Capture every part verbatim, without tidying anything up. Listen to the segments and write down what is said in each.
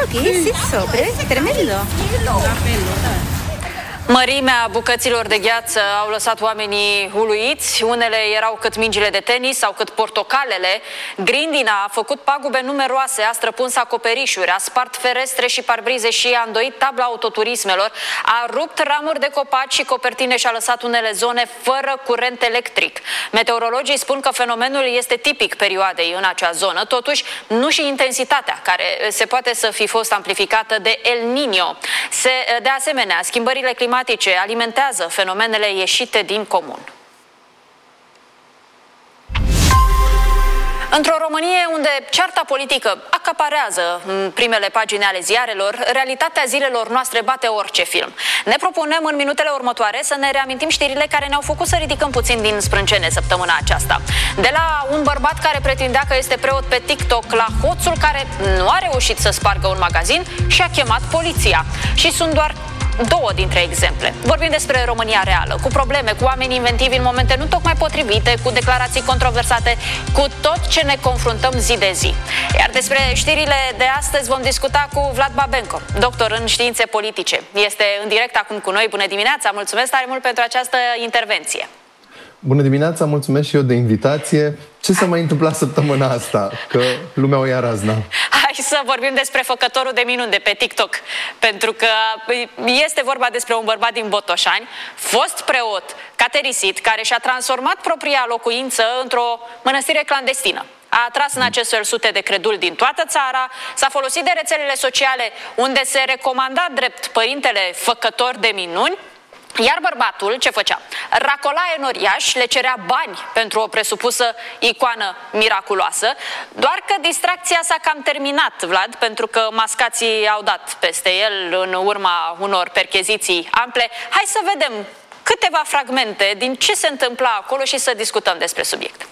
Sì, sì, sopra, è tremendo. Mărimea bucăților de gheață au lăsat oamenii uluiți. Unele erau cât mingile de tenis sau cât portocalele. Grindina a făcut pagube numeroase, a străpuns acoperișuri, a spart ferestre și parbrize și a îndoit tabla autoturismelor, a rupt ramuri de copaci și copertine și a lăsat unele zone fără curent electric. Meteorologii spun că fenomenul este tipic perioadei în acea zonă, totuși nu și intensitatea, care se poate să fi fost amplificată de El Niño. Se, de asemenea, schimbările climatice alimentează fenomenele ieșite din comun. Într-o Românie unde cearta politică acaparează primele pagini ale ziarelor, realitatea zilelor noastre bate orice film. Ne propunem în minutele următoare să ne reamintim știrile care ne-au făcut să ridicăm puțin din sprâncene săptămâna aceasta. De la un bărbat care pretindea că este preot pe TikTok, la hoțul care nu a reușit să spargă un magazin și a chemat poliția. Și sunt doar două dintre exemple. Vorbim despre România reală, cu probleme, cu oameni inventivi în momente nu tocmai potrivite, cu declarații controversate, cu tot ce ne confruntăm zi de zi. Iar despre știrile de astăzi vom discuta cu Vlad Babenco, doctor în științe politice. Este în direct acum cu noi. Bună dimineața! Mulțumesc tare mult pentru această intervenție. Bună dimineața, mulțumesc și eu de invitație. Ce s-a mai întâmplat săptămâna asta? Că lumea o ia razna. Hai să vorbim despre făcătorul de minuni de pe TikTok. Pentru că este vorba despre un bărbat din Botoșani, fost preot caterisit, care și-a transformat propria locuință într-o mănăstire clandestină. A atras în acest fel sute de creduli din toată țara, s-a folosit de rețelele sociale unde se recomanda drept părintele făcător de minuni. Iar bărbatul ce făcea? Racolaie în oriaș, le cerea bani pentru o presupusă icoană miraculoasă, doar că distracția s-a cam terminat, Vlad, pentru că mascații au dat peste el în urma unor percheziții ample. Hai să vedem câteva fragmente din ce se întâmpla acolo și să discutăm despre subiect.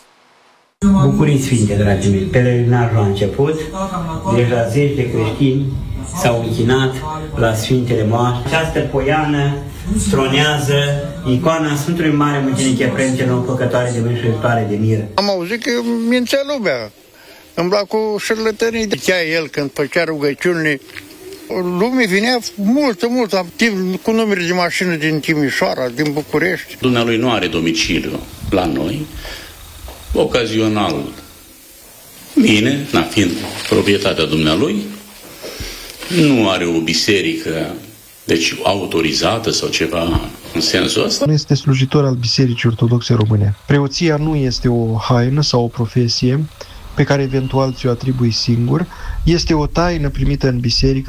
Bucurii Sfinte, dragii mei, pelerinajul a început, deja zeci de creștini s-au închinat la Sfintele Moaște. Această poiană stronează icoana Sfântului Mare Mucenic Părinte Nou Păcătoare de Mânșuitoare de Miră. Am auzit că mințea lumea, îmbla cu șerlătănii. Zicea el când făcea rugăciunile, lume vinea multă, multă, activ, cu numere de mașină din Timișoara, din București. Dumnealui nu are domiciliu la noi, ocazional mine, na, fiind proprietatea dumnealui, nu are o biserică, deci autorizată sau ceva în sensul ăsta. Nu este slujitor al Bisericii Ortodoxe Române. Preoția nu este o haină sau o profesie pe care eventual ți-o atribui singur. Este o taină primită în biserică.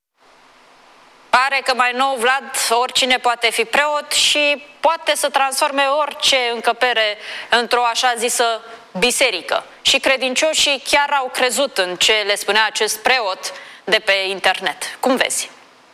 Pare că mai nou, Vlad, oricine poate fi preot și poate să transforme orice încăpere într-o așa zisă biserică. Și credincioșii chiar au crezut în ce le spunea acest preot de pe internet. Cum vezi?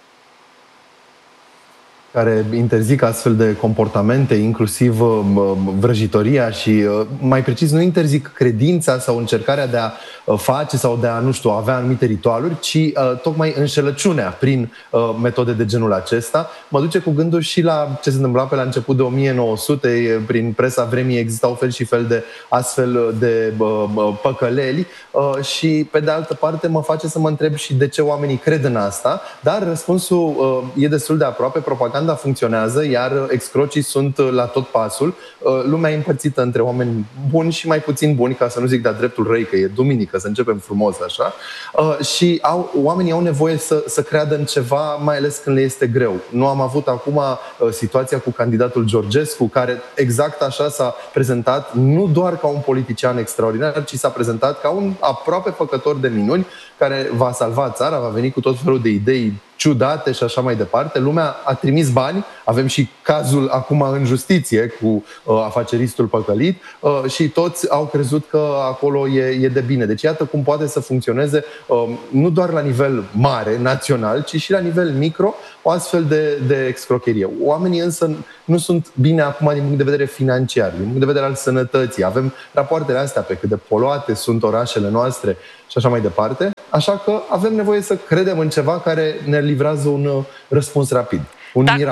Care interzic astfel de comportamente, inclusiv uh, vrăjitoria și, uh, mai precis, nu interzic credința sau încercarea de a uh, face sau de a, nu știu, avea anumite ritualuri, ci uh, tocmai înșelăciunea prin uh, metode de genul acesta. Mă duce cu gândul și la ce se întâmpla pe la început de o mie nouă sute, prin presa vremii existau fel și fel de astfel de uh, păcăleli uh, și, pe de altă parte, mă face să mă întreb și de ce oamenii cred în asta, dar răspunsul uh, e destul de aproape. Propaganda funcționează, iar excrocii sunt la tot pasul. Lumea e împărțită între oameni buni și mai puțin buni, ca să nu zic de-a dreptul răi, că e duminică, să începem frumos așa. Și au, oamenii au nevoie să, să creadă în ceva, mai ales când le este greu. Nu am avut acum situația cu candidatul Georgescu, care exact așa s-a prezentat, nu doar ca un politician extraordinar, ci s-a prezentat ca un aproape făcător de minuni, care va salva țara, va veni cu tot felul de idei ciudate și așa mai departe. Lumea a trimis bani, avem și cazul acum în justiție cu uh, afaceristul păcălit uh, și toți au crezut că acolo e, e de bine. Deci iată cum poate să funcționeze uh, nu doar la nivel mare, național, ci și la nivel micro, o astfel de, de excrocherie. Oamenii însă nu sunt bine acum din punct de vedere financiar, din punct de vedere al sănătății. Avem rapoartele astea pe cât de poluate sunt orașele noastre și așa mai departe. Așa că avem nevoie să credem în ceva care ne livrează un răspuns rapid, un Dacă, miracol.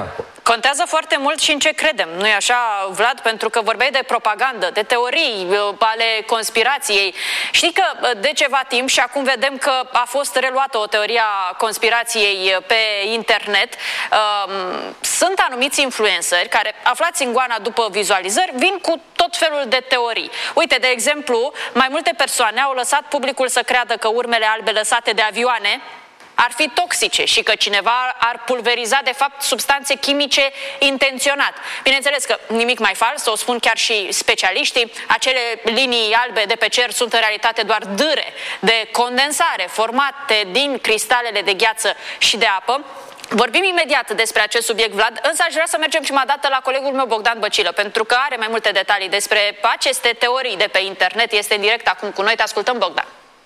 Contează foarte mult și în ce credem, nu-i așa, Vlad? Pentru că vorbeai de propagandă, de teorii ale conspirației. Știi că de ceva timp, și acum vedem că a fost reluată o teorie a conspirației pe internet, sunt anumiți influenceri care, aflați în goana după vizualizări, vin cu tot felul de teorii. Uite, de exemplu, mai multe persoane au lăsat publicul să creadă că urmele albe lăsate de avioane ar fi toxice și că cineva ar pulveriza de fapt substanțe chimice intenționat. Bineînțeles că nimic mai fals, o spun chiar și specialiștii, acele linii albe de pe cer sunt în realitate doar dâre de condensare formate din cristalele de gheață și de apă. Vorbim imediat despre acest subiect, Vlad, însă aș vrea să mergem prima dată la colegul meu Bogdan Băcilă, pentru că are mai multe detalii despre aceste teorii de pe internet. Este în direct acum cu noi. Te ascultăm, Bogdan.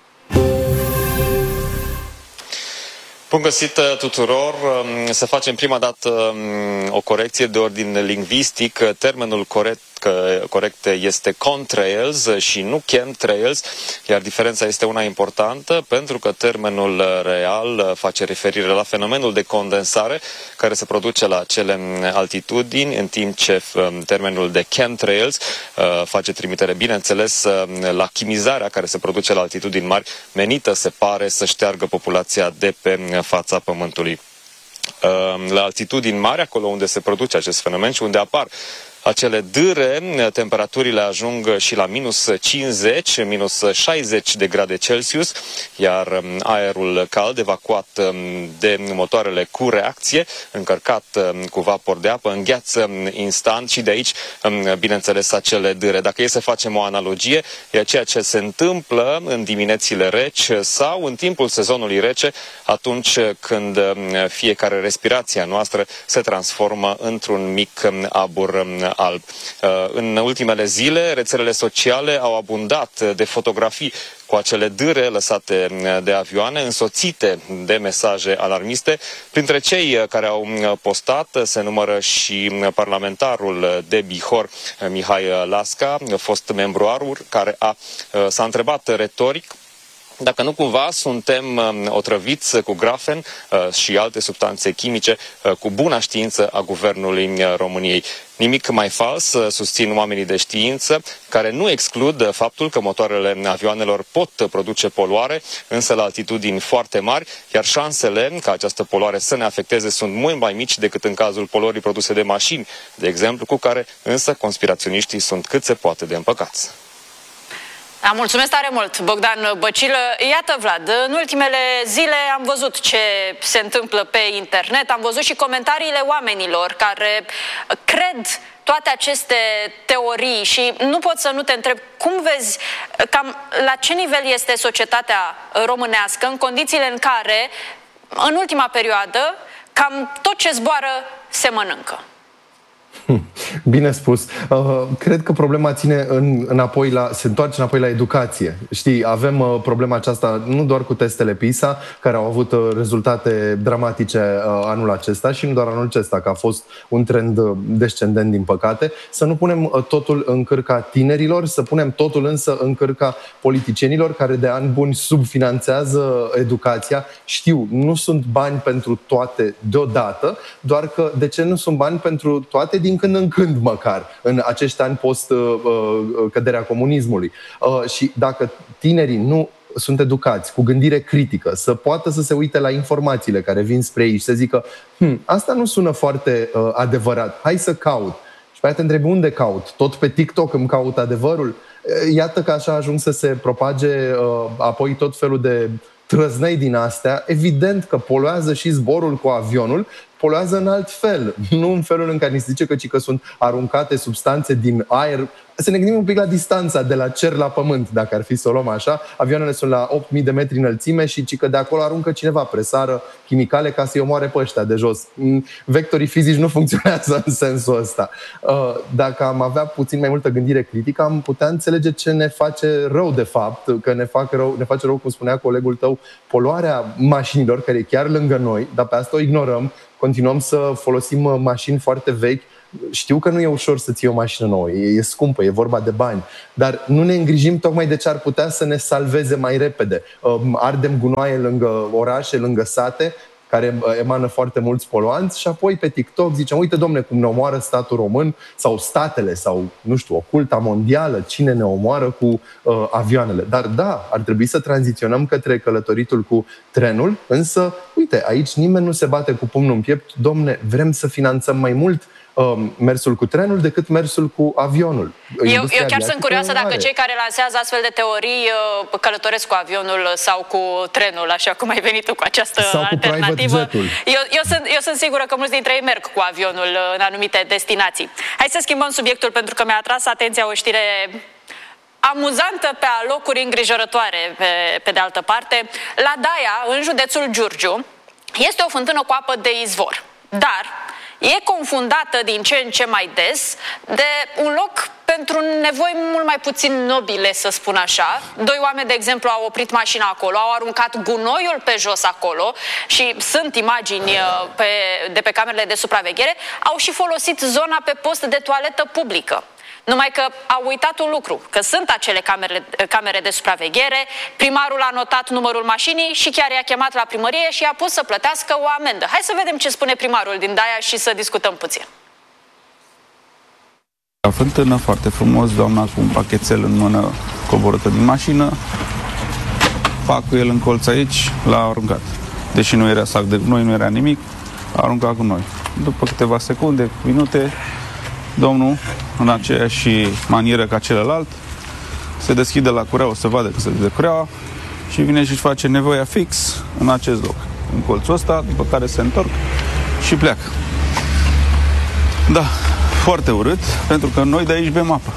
Bun găsit tuturor! Să facem prima dată o corecție de ordin lingvistic. Termenul corect, corect este contrails și nu chemtrails, iar diferența este una importantă pentru că termenul real face referire la fenomenul de condensare care se produce la acele altitudini, în timp ce termenul de chemtrails face trimitere, bineînțeles, la chimizarea care se produce la altitudini mari, menită, se pare, să șteargă populația de pe fața Pământului. La altitudini mari, acolo unde se produce acest fenomen și unde apar acele dâre, temperaturile ajung și la minus cincizeci, minus șaizeci de grade Celsius, iar aerul cald evacuat de motoarele cu reacție, încărcat cu vapor de apă, îngheață instant și de aici, bineînțeles, acele dâre. Dacă e să facem o analogie, e ceea ce se întâmplă în diminețile reci sau în timpul sezonului rece, atunci când fiecare respirație a noastră se transformă într-un mic abur alb. În ultimele zile, rețelele sociale au abundat de fotografii cu acele dâre lăsate de avioane, însoțite de mesaje alarmiste. Printre cei care au postat se numără și parlamentarul de Bihor, Mihai Lasca, fost membru ARUR, care a, s-a întrebat retoric dacă nu cumva suntem otrăviți cu grafen și alte substanțe chimice cu buna știință a Guvernului României. Nimic mai fals, susțin oamenii de știință, care nu exclud faptul că motoarele avioanelor pot produce poluare, însă la altitudini foarte mari, iar șansele ca această poluare să ne afecteze sunt mult mai mici decât în cazul poluării produse de mașini, de exemplu, cu care însă conspiraționiștii sunt cât se poate de împăcați. Da, mulțumesc tare mult, Bogdan Băcilă. Iată, Vlad, în ultimele zile am văzut ce se întâmplă pe internet, am văzut și comentariile oamenilor care cred toate aceste teorii și nu pot să nu te întreb cum vezi, cam la ce nivel este societatea românească în condițiile în care, în ultima perioadă, cam tot ce zboară se mănâncă. Bine spus. Uh, cred că problema ține în, înapoi la, se întoarce înapoi la educație. Știi, avem uh, problema aceasta nu doar cu testele PISA, care au avut uh, rezultate dramatice uh, anul acesta și nu doar anul acesta, că a fost un trend uh, descendent, din păcate. Să nu punem uh, totul în cârca tinerilor, să punem totul însă în cârca politicienilor, care de ani buni subfinanțează educația. Știu, nu sunt bani pentru toate deodată, doar că de ce nu sunt bani pentru toate din când în când măcar, în acești ani post-căderea comunismului. Și dacă tinerii nu sunt educați, cu gândire critică, să poată să se uite la informațiile care vin spre ei și să zică hm, asta nu sună foarte uh, adevărat, hai să caut. Și pe aia te întrebi unde caut? Tot pe TikTok îmi caut adevărul? Iată că așa ajung să se propage uh, apoi tot felul de trăznăi din astea. Evident că poluează și zborul cu avionul, poluează în alt fel, nu în felul în care ni se zice că, ci că sunt aruncate substanțe din aer. Să ne gândim un pic la distanța de la cer la pământ, dacă ar fi să o luăm așa. Avioanele sunt la opt mii de metri înălțime și ci că de acolo aruncă cineva, presară chimicale ca să-i omoare pe ăștia de jos. Vectorii fizici nu funcționează în sensul ăsta. Dacă am avea puțin mai multă gândire critică, am putea înțelege ce ne face rău de fapt, că ne, fac rău, ne face rău, cum spunea colegul tău, poluarea mașinilor, care e chiar lângă noi, dar pe asta o ignorăm. Continuăm să folosim mașini foarte vechi. Știu că nu e ușor să ții o mașină nouă, e, e scumpă, e vorba de bani, dar nu ne îngrijim tocmai de ce ar putea să ne salveze mai repede. Ardem gunoaie lângă orașe, lângă sate, care emană foarte mulți poluanți și apoi pe TikTok zicem, uite domne cum ne omoară statul român sau statele sau, nu știu, oculta mondială, cine ne omoară cu uh, avioanele. Dar da, ar trebui să tranziționăm către călătoritul cu trenul, însă, uite, aici nimeni nu se bate cu pumnul în piept, domne, vrem să finanțăm mai mult mersul cu trenul decât mersul cu avionul. Eu, eu chiar sunt curioasă dacă cei care lansează astfel de teorii călătoresc cu avionul sau cu trenul, așa cum ai venit tu cu această sau alternativă. Cu eu, eu, sunt, eu sunt sigură că mulți dintre ei merg cu avionul în anumite destinații. Hai să schimbăm subiectul pentru că mi-a atras atenția o știre amuzantă pe alocuri îngrijorătoare pe, pe de altă parte. La Daia, în județul Giurgiu, este o fântână cu apă de izvor, dar e confundată din ce în ce mai des de un loc pentru nevoi mult mai puțin nobile, să spun așa. Doi oameni, de exemplu, au oprit mașina acolo, au aruncat gunoiul pe jos acolo și sunt imagini pe, de pe camerele de supraveghere, au și folosit zona pe post de toaletă publică. Numai că au uitat un lucru, că sunt acele camere, camere de supraveghere, primarul a notat numărul mașinii și chiar i-a chemat la primărie și i-a pus să plătească o amendă. Hai să vedem ce spune primarul din Daia și să discutăm puțin. La fântână, foarte frumos, doamna cu un pachetel în mână coborâtă din mașină, pacul el în colț aici, l-a aruncat. Deși nu era sac de gunoi, nu era nimic, a aruncat gunoi. După câteva secunde, minute, domnul, în aceeași manieră ca celălalt, se deschide la cureaua, să vadă că se deschide cureaua și vine și face nevoia fix în acest loc, în colțul ăsta, după care se întorc și pleacă. Da, foarte urât, pentru că noi de aici bem apă.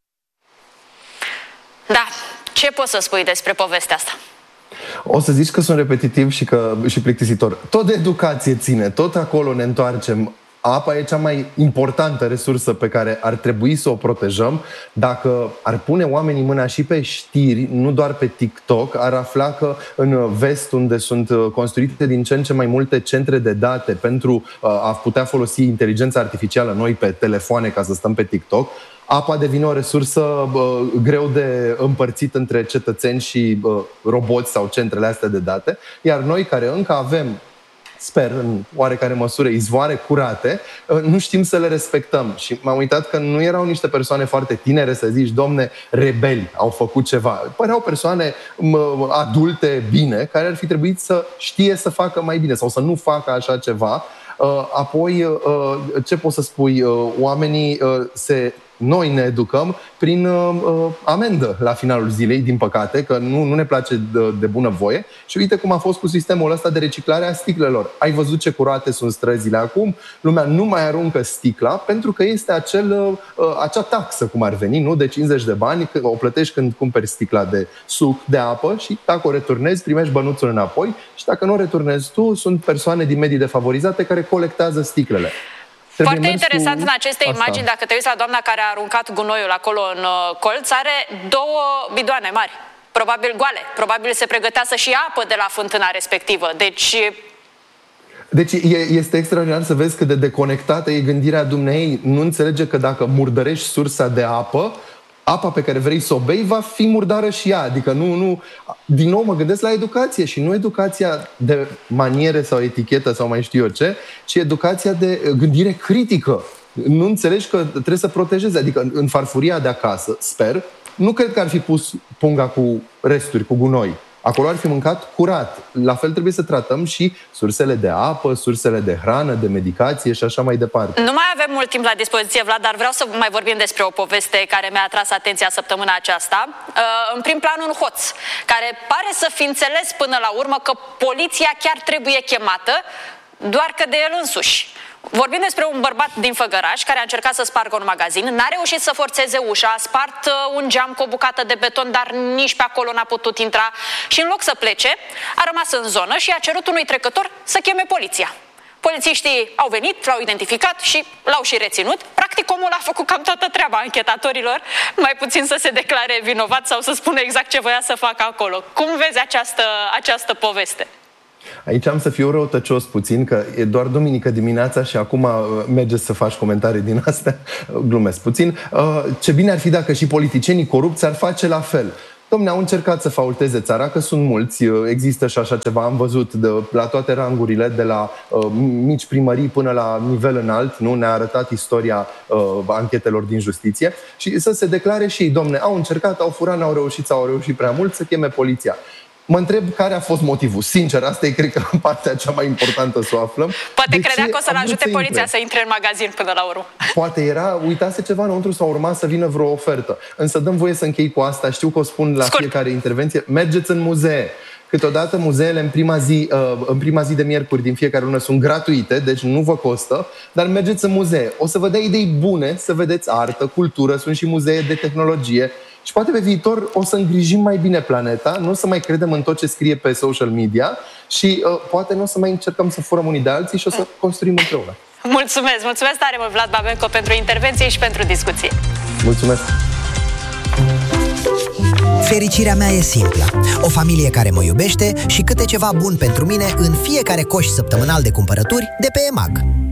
Da, ce poți să spui despre povestea asta? O să zici că sunt repetitiv și, că, și plictisitor. Tot de educație ține, tot acolo ne întoarcem. Apa e cea mai importantă resursă pe care ar trebui să o protejăm. Dacă ar pune oamenii mâna și pe știri, nu doar pe TikTok, ar afla că în vest, unde sunt construite din ce în ce mai multe centre de date pentru a putea folosi inteligența artificială noi pe telefoane ca să stăm pe TikTok, apa devine o resursă uh, greu de împărțit între cetățeni și uh, roboți sau centrele astea de date, iar noi care încă avem, sper, în oarecare măsură, izvoare curate, nu știm să le respectăm. Și m-am uitat că nu erau niște persoane foarte tinere, să zici, domne, rebeli, au făcut ceva. Păreau persoane adulte, bine, care ar fi trebuit să știe să facă mai bine sau să nu facă așa ceva. Apoi, ce poți să spui, oamenii se... Noi ne educăm prin uh, amendă la finalul zilei, din păcate, că nu, nu ne place de, de bună voie. Și uite cum a fost cu sistemul ăsta de reciclare a sticlelor. Ai văzut ce curate sunt străzile acum? Lumea nu mai aruncă sticla pentru că este acel, uh, acea taxă, cum ar veni, nu? De cincizeci de bani, o plătești când cumperi sticla de suc, de apă și dacă o returnezi, primești bănuțul înapoi și dacă nu o returnezi tu, sunt persoane din medii defavorizate care colectează sticlele. Trebuie Foarte interesant în aceste asta. imagini, dacă te uiți la doamna care a aruncat gunoiul acolo în uh, colț, are două bidoane mari, probabil goale, probabil se pregătea să-și ia apă de la fântâna respectivă, deci... Deci este extraordinar să vezi cât de deconectată e gândirea dumneei. Nu înțelege că dacă murdărești sursa de apă, apa pe care vrei să o bei va fi murdară și ea. Adică nu, nu... Din nou mă gândesc la educație și nu educația de maniere sau etichetă sau mai știu eu ce, ci educația de gândire critică. Nu înțelegi că trebuie să protejezi. Adică în farfuria de acasă, sper, nu cred că ar fi pus punga cu resturi, cu gunoi. Acolo ar fi mâncat curat. La fel trebuie să tratăm și sursele de apă, sursele de hrană, de medicație și așa mai departe. Nu mai avem mult timp la dispoziție, Vlad, dar vreau să mai vorbim despre o poveste care mi-a atras atenția săptămâna aceasta. În prim plan un hoț, care pare să fi înțeles până la urmă că poliția chiar trebuie chemată, doar că de el însuși. Vorbim despre un bărbat din Făgăraș care a încercat să spargă un magazin, n-a reușit să forțeze ușa, a spart un geam cu o bucată de beton, dar nici pe acolo n-a putut intra și în loc să plece, a rămas în zonă și a cerut unui trecător să cheme poliția. Polițiștii au venit, l-au identificat și l-au și reținut. Practic omul a făcut cam toată treaba anchetatorilor, mai puțin să se declare vinovat sau să spună exact ce voia să facă acolo. Cum vezi această, această poveste? Aici am să fiu răutăcios puțin, că e doar duminică dimineața și acum mergeți să faci comentarii din astea. Glumesc puțin. Ce bine ar fi dacă și politicienii corupți ar face la fel. Dom'le, au încercat să faulteze țara, că sunt mulți, există și așa ceva, am văzut de, la toate rangurile, de la uh, mici primării până la nivel înalt, nu? Ne-a arătat istoria uh, anchetelor din justiție și să se declare și ei, dom'le, au încercat, au furat, n-au reușit sau au reușit prea mult, să cheme poliția. Mă întreb care a fost motivul. Sincer, asta e, cred că, partea cea mai importantă să o aflăm. Poate credea că o să-l ajute poliția intre? să intre în magazin până la urmă. Poate era, uitase ceva înăuntru sau urma să vină vreo ofertă. Însă dăm voie să închei cu asta. Știu că o spun la Scurt. fiecare intervenție. Mergeți în muzee. Câteodată muzeele în prima, zi, în prima zi de miercuri din fiecare lună sunt gratuite, deci nu vă costă, dar mergeți în muzee. O să vă dea idei bune să vedeți artă, cultură, sunt și muzee de tehnologie. Și poate pe viitor o să îngrijim mai bine planeta, nu o să mai credem în tot ce scrie pe social media și uh, poate nu o să mai încercăm să furăm unii de alții și o să construim împreună. Mulțumesc! Mulțumesc tare mult, Vlad Babenco, pentru intervenție și pentru discuție. Mulțumesc! Fericirea mea e simplă. O familie care mă iubește și câte ceva bun pentru mine în fiecare coș săptămânal de cumpărături de pe EMAG.